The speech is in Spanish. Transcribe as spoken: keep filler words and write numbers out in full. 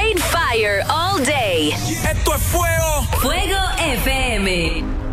Straight fire all day. Esto es fuego. Fuego F M.